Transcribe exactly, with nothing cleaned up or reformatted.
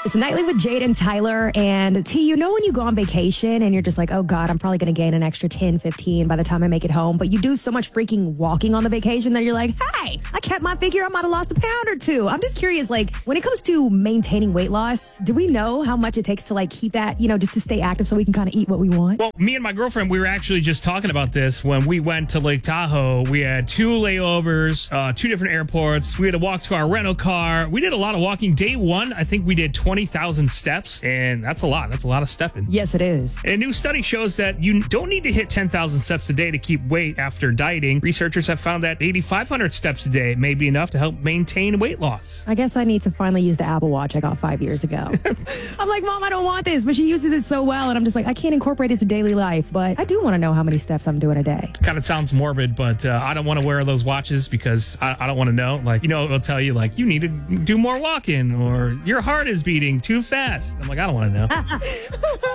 It's Nightly with Jade and Tyler. And T, you know when you go on vacation and you're just like, oh God, I'm probably going to gain an extra ten, fifteen by the time I make it home. But you do so much freaking walking on the vacation that you're like, hey, I kept my figure. I might have lost a pound or two. I'm just curious, like when it comes to maintaining weight loss, do we know how much it takes to like keep that, you know, just to stay active so we can kind of eat what we want? Well, me and my girlfriend, we were actually just talking about this when we went to Lake Tahoe. We had two layovers, uh, two different airports. We had to walk to our rental car. We did a lot of walking. Day one, I think we did twenty thousand steps, and that's a lot. That's a lot of stepping. Yes, it is. A new study shows that you don't need to hit ten thousand steps a day to keep weight after dieting. Researchers have found that eighty-five hundred steps a day may be enough to help maintain weight loss. I guess I need to finally use the Apple Watch I got five years ago. I'm like, Mom, I don't want this, but she uses it so well, and I'm just like, I can't incorporate it to daily life, but I do want to know how many steps I'm doing a day. Kind of sounds morbid, but uh, I don't want to wear those watches because I, I don't want to know. Like, you know, it'll tell you, like, you need to do more walking or your heart is beating too fast. I'm like, I don't want to know.